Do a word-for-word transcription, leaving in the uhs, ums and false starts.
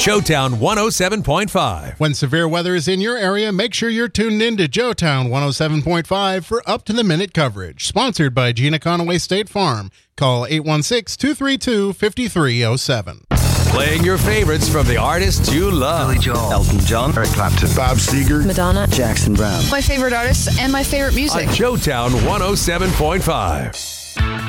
Joetown one oh seven point five. When severe weather is in your area, make sure you're tuned in to Joetown one oh seven point five for up-to-the-minute coverage. Sponsored by Gina Conaway State Farm. Call eight one six, two three two, five three zero seven. Playing your favorites from the artists you love. Billy Joel, Elton John, Eric Clapton, Bob Seger, Madonna, Jackson Brown. my favorite artists and my favorite music. On Joetown one oh seven point five.